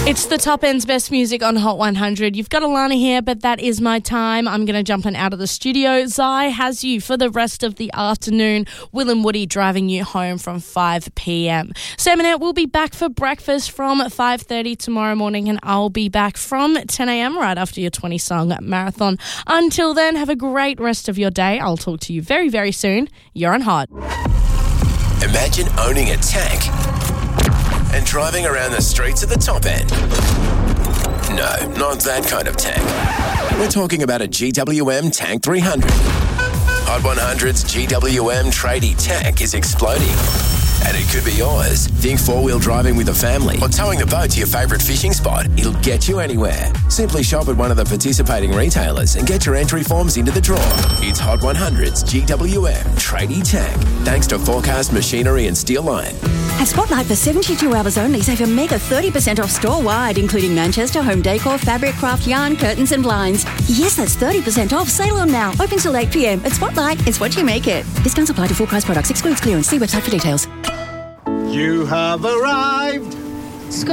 It's the top end's best music on Hot 100. You've got Alana here, but that is my time. I'm going to jump on out of the studio. Zai has you for the rest of the afternoon. Will and Woody driving you home from 5 p.m. Sam and Ed will be back for breakfast from 5:30 tomorrow morning, and I'll be back from 10 a.m. right after your 20-song marathon. Until then, have a great rest of your day. I'll talk to you very, very soon. You're on Hot. Imagine owning a tank and driving around the streets at the top end. No, not that kind of tank. We're talking about a GWM Tank 300. Hot 100's GWM tradie tank is exploding. And it could be yours. Think four-wheel driving with a family or towing the boat to your favourite fishing spot. It'll get you anywhere. Simply shop at one of the participating retailers and get your entry forms into the draw. It's Hot 100's GWM Tradie Tank, thanks to Forecast Machinery and Steel Line. At Spotlight for 72 hours only, save a mega 30% off store-wide, including Manchester home decor, fabric, craft, yarn, curtains and blinds. Yes, that's 30% off. Sale on now. Open till 8 p.m. At Spotlight, it's what you make it. Discounts apply to full price products. Excludes clearance. See website for details. You have arrived